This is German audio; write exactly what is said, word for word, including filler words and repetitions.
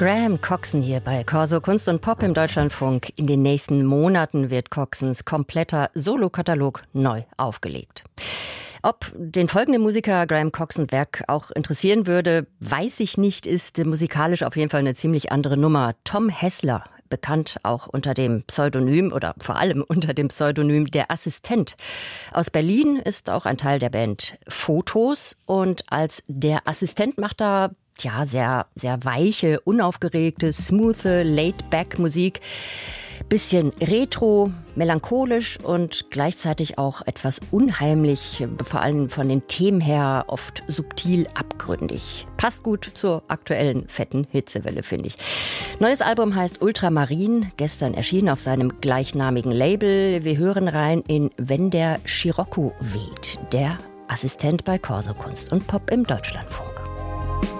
Graham Coxon hier bei Corso Kunst und Pop im Deutschlandfunk. In den nächsten Monaten wird Coxons kompletter Solokatalog neu aufgelegt. Ob den folgenden Musiker Graham Coxons Werk auch interessieren würde, weiß ich nicht, ist musikalisch auf jeden Fall eine ziemlich andere Nummer. Tom Hessler, bekannt auch unter dem Pseudonym oder vor allem unter dem Pseudonym Der Assistent. Aus Berlin ist auch ein Teil der Band Fotos und als Der Assistent macht er ja sehr, sehr weiche, unaufgeregte, smooth, laid-back Musik. Bisschen retro, melancholisch und gleichzeitig auch etwas unheimlich, vor allem von den Themen her oft subtil abgründig. Passt gut zur aktuellen fetten Hitzewelle, finde ich. Neues Album heißt Ultramarin, gestern erschienen auf seinem gleichnamigen Label. Wir hören rein in Wenn der Scirocco weht, der Assistent bei Corso Kunst und Pop im Deutschlandfunk.